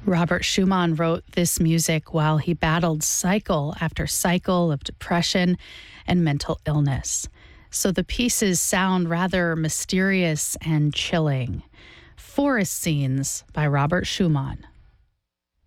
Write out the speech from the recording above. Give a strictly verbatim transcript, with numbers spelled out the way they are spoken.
Robert Schumann wrote this music while he battled cycle after cycle of depression and mental illness. So the pieces sound rather mysterious and chilling. Forest Scenes by Robert Schumann.